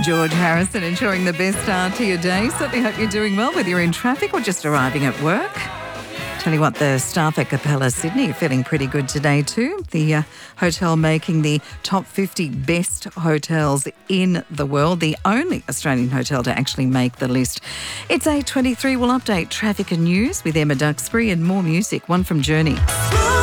George Harrison, enjoying the best start to your day. Certainly hope you're doing well, whether you're in traffic or just arriving at work. Tell you what, the staff at Capella Sydney are feeling pretty good today too. The hotel making the top 50 best hotels in the world, the only Australian hotel to actually make the list. It's 8:23. We'll update traffic and news with Emma Duxbury and more music, one from Journey.